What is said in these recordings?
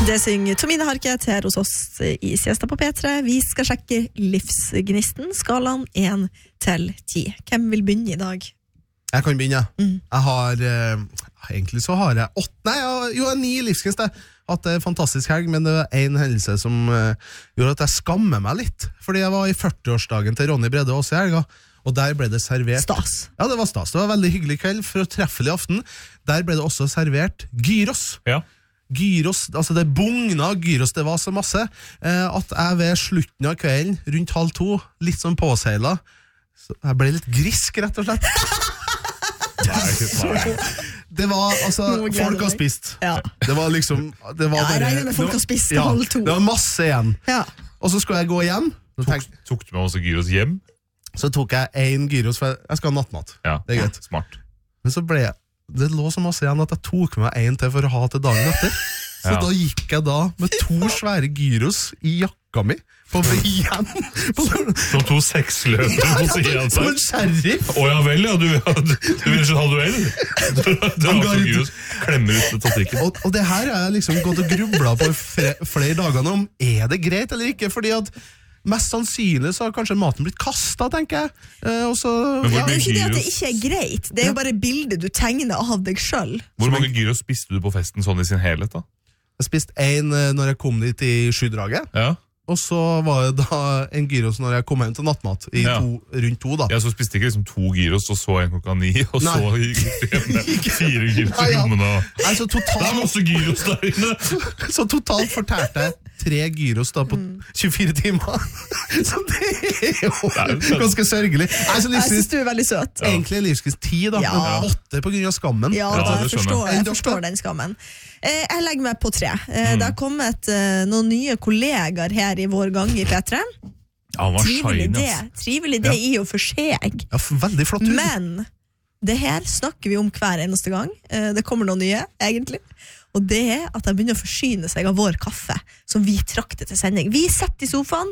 Det synger Tomine Harket her hos oss i Siesta på P3. Vi skal sjekke livsgnisten, skalaen 1 til 10. Hvem vil begynne i dag? Jeg kan begynne. Jeg har, egentlig så har jeg 8, nei, jo 9 livsgnist. Jeg har hatt en fantastisk helg, men det var en hendelse som gjorde at jeg skammer meg litt. Fordi jeg var i 40-årsdagen til Ronny Brede også i helga, og der ble det servert... Stas. Ja, det var stas. Det var en veldig hyggelig kveld for å treffe i aften. Der ble det også servert gyros. Ja. Gyros, altså det bugna gyros, det var så masse at jeg ved slutten av kvelden, rundt 1:30, litt sånn påseilet, så jeg ble litt grisk, rett og slett. Det var, altså, folk har spist. Ja. Det var liksom... Det var jeg regner med folk har spist til 1:30. Det var masse igjen. Ja. Og så skulle jeg gå hjem. Tok du med også gyros hjem? Så tok jeg en gyros, for jeg skal ha nattmat. Ja, det er greit. Smart. Men så ble jeg... Det lå så masse igjen at jeg tok med meg en til for å ha til dagen etter. Så Ja. da gikk jeg da med 2 svære gyros i jakka mi på vei hjem. Som 2 sexløpere på siden av Som seg. en sheriff. Åja vel, ja, du vil ikke ha duell? Du har så gyros, klemmer ut til trikken. Og det her har jeg liksom gått og grublet på flere dager nå om, er det greit eller ikke? Fordi at mest sannsynlig så har kanskje maten blitt kastet, tenker jeg. Og så, Men hvor Det er jo ikke det at det gyros- ikke er greit. Det er jo bare bildet du tegner av deg selv. Hvor mange gyros spiste du på festen sånn i sin helhet da? jeg spiste en når jeg kom dit i skydraget, Ja, og så var det da en gyros når jeg kom hjem til nattmat, i Ja. rundt 2 da. ja så spiste ikke liksom 2 gyros, og så en klokka 9, og så Nei. gikk du hjem med 4 gyros Ja, i ja. rommene. Nei, så Det er masse gyros der inne! Så totalt fortalte jeg 3 gyros da på 24 timer. Så det er jo ganske sørgelig. Nei, så Jeg synes du er veldig søt. egentlig livsgnist 10 da, Ja. men 8 på grunn av skammen. Ja, Ja, jeg det skjønner forstår, jeg forstår den skammen. Jeg legger meg på 3. Det har kommet noen nye kollegaer her i vår gang i P3. Ja, han var Trivelig shiny, det, ass. trivelig det i og for seg. Ja, veldig flott hud. Men det her snakker vi om hver eneste gang. Det kommer noen nye, egentlig. Og det er at de begynner å forsyne seg av vår kaffe, som vi trakter til sending. Vi setter i sofaen,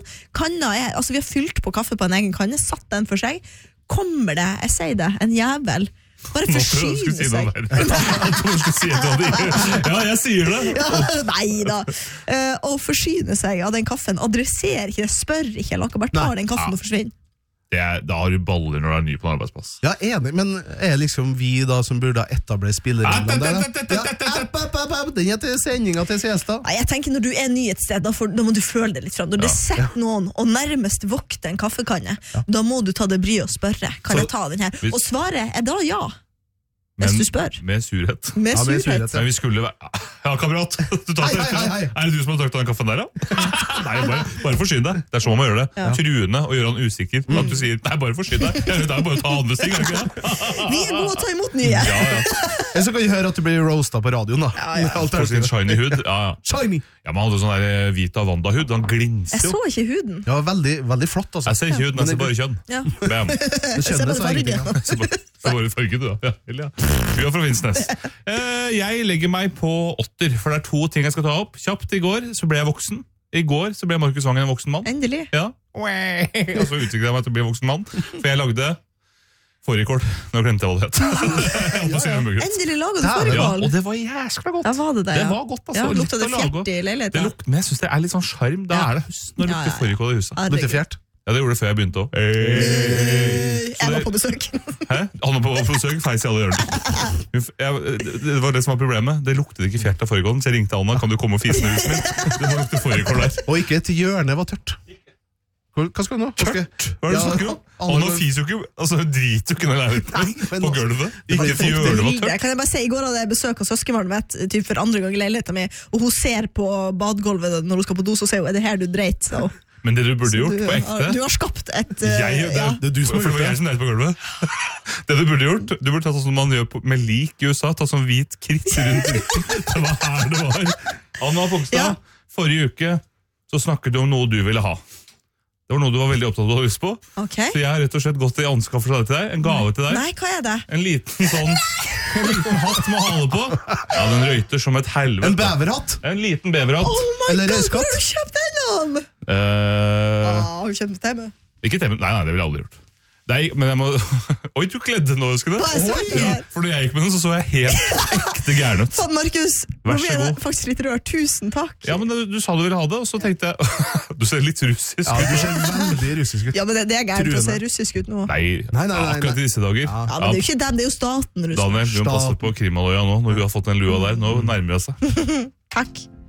vi har fylt på kaffe på en egen kanne, satt den for seg. Kommer det, jeg sier det, en jævel, bare Nå tror jeg du skulle forsyne si noe seg. verre. Jeg tror du skulle si et eller annet. Ja, jeg sier det. Ja, neida. Og forsyne seg av den kaffen, adresserer ikke det, spør ikke, eller bare tar den kaffen og forsvinner. Da har du baller når du er ny på en arbeidsplass. Ja, enig, men er liksom vi da som burde etablere spillereglene der da? Den er til sendinga til Siesta. Nei, jeg tenker når du er ny et sted, da må du føle det litt fram. Når det sitter noen og nærmest vokter en kaffekanne, da må du ta det bry og spørre, kan jeg ta den her? Og svaret er da ja, hvis du spør. Med surhet. Med Ja, med surhet. surhet. Men vi skulle være... Ja, kamerat, du tar det. Hei. Er det du som har takt av den kaffen der, da? Nei, bare forsyn deg. Det er sånn man må gjøre det. Truende og gjøre han usikker. At du sier, nei, bare forsyn deg. Det er bare å ta andre sting, er det ikke det? Vi er gode å ta imot nye. Ja. Eller så kan du høre at du blir roastet på radioen da. For sin shiny hud. Ja. Shiny! Ja, man hadde sånn der hvit Avanda-hud. Han Jeg glinser jo. så ikke huden. Ja, veldig flott altså. Jeg ser ikke hud, men jeg ser bare kjønn. Ja. Bam. Det Jeg ser kjennes bare så farge. ingenting, ja. Så bare farge du da. Ja, eller ja. Vi er fra Finnsnes. Jeg legger meg på 8, for det er 2 ting jeg skal ta opp. Kjapt, i går så ble jeg voksen. I går så ble Markus Vangen en voksen mann. Endelig. Ja. Og så utviklet jeg meg til å bli en voksen mann. For jeg lagde fårikål. Nå glemte jeg hva det het. Jeg holdt på å si hamburger. Endelig laget du Ja, fårikål. og det var jæskla godt. Ja, var det det, ja. Det var godt, altså. Ja, Litt lukta det å lage. fjert i Det leiligheten? lukter, men jeg synes det er litt sånn sjarm. Da er det høst når det lukter fårikål i huset. Lukter fjert. Ja, det gjorde det før jeg begynte også. Jeg var på besøk. Hæ? Han var på besøk, feis i alle hjørner. Det var det som var problemet. Det luktet ikke fjert av fårikålen, så jeg ringte Anna. Kan du komme og fise med huset mitt? Det må lukte fårikål der. Og ikke et hjørne var tørt. Hva skal du nå? Tørt? Hva er det du snakker om? Anna fiser jo ikke, altså hun driter jo ikke når leiligheten på gulvet. Ikke et hjørne var tørt. Kan jeg bare si, I går hadde jeg besøk av søskenbarnet mitt typ for andre gang i leiligheten min, og hun ser på badgulvet når hun skal på do, så ser hun, er det her du dreit? Så, Men det du burde gjort du, på ekte du har skapt et... det er du som har gjort det. For det var jeg som dreit på gulvet. Det du burde gjort, du burde tatt sånn som man gjør med lik i USA, tatt sånn hvit kritt rundt ryggen. Det var her det var. Anna Pogstad, forrige uke så snakket du om noe du ville ha. Det var noe du var veldig opptatt av å huske på. Okay. Så jeg har rett og slett gått i anskaffelse til deg, en gave til deg. Nei, hva er det? En liten hatt med hale på. Ja, den røyter som et helvete. En beverhatt? En liten beverhatt. Oh my Eller god, røyskatt? hvor har du kjøpt den? Eh, Har du kjøpt den? ikke temme. Nei, det ville jeg aldri gjort. Nei, men jeg må... Oi, du kledde nå, husker du? Hva er sant? Ja, for når jeg gikk med den, så jeg helt ekte gæren ut. Faen, Markus, nå Vær så ble jeg god. faktisk litt rørt. Tusen takk. Ja, men du sa du ville ha det, og så tenkte jeg... Du ser litt russisk Ja, ut. du ser veldig russisk ut. Ja, men det er gærent å se Truende. russisk ut nå. Nei, Nei. akkurat i disse dager. Ja. Ja, men det er jo ikke dem, det er jo staten. Russland. Daniel, vi må passe på Krimhalvøya nå, når vi har fått den lua der. Nå nærmer det seg. Takk.